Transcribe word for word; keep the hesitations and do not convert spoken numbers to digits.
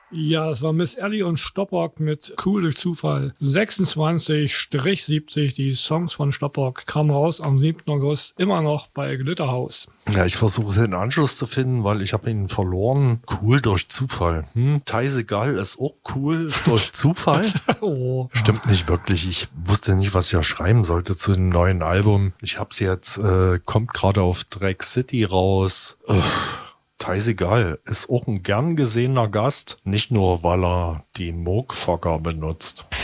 Ja, es war Miss Ellie und Stoppock mit Cool durch Zufall. sechsundzwanzig siebzig, die Songs von Stoppock kamen raus am siebten August, immer noch bei Glitterhouse. Ja, ich versuche den Anschluss zu finden, weil ich habe ihn verloren. Cool durch Zufall. Hm? Teise Gall ist auch cool durch Zufall. Oh. Stimmt nicht wirklich. Ich wusste nicht, was ich ja schreiben sollte zu dem neuen Album. Ich hab's jetzt, äh, kommt gerade auf Drag City raus. Uff. Teise Gall ist auch ein gern gesehener Gast, nicht nur, weil er die Moogfocker benutzt.